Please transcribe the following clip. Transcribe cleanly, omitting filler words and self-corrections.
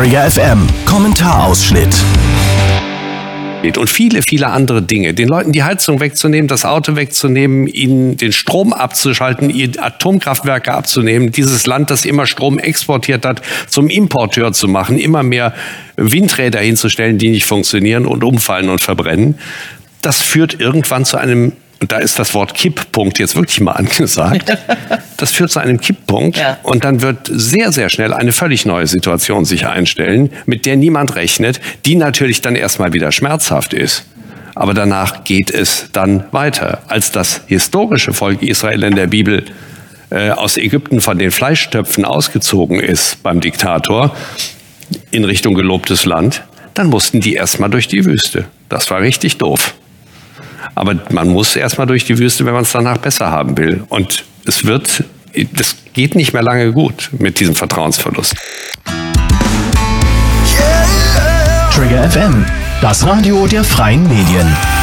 Trigger FM Kommentarausschnitt. Und viele, viele andere Dinge. Den Leuten die Heizung wegzunehmen, das Auto wegzunehmen, ihnen den Strom abzuschalten, ihnen Atomkraftwerke abzunehmen, dieses Land, das immer Strom exportiert hat, zum Importeur zu machen, immer mehr Windräder hinzustellen, die nicht funktionieren und umfallen und verbrennen. Das führt irgendwann zu einem, und da ist das Wort Kipppunkt jetzt wirklich mal angesagt, das führt zu einem Kipppunkt, ja. Und dann wird sehr, sehr schnell eine völlig neue Situation sich einstellen, mit der niemand rechnet, die natürlich dann erstmal wieder schmerzhaft ist. Aber danach geht es dann weiter. Als das historische Volk Israel in der Bibel aus Ägypten von den Fleischtöpfen ausgezogen ist beim Diktator in Richtung gelobtes Land, dann mussten die erstmal durch die Wüste. Das war richtig doof. Aber man muss erstmal durch die Wüste, wenn man es danach besser haben will. Und das geht nicht mehr lange gut mit diesem Vertrauensverlust. Trigger FM, das Radio der freien Medien.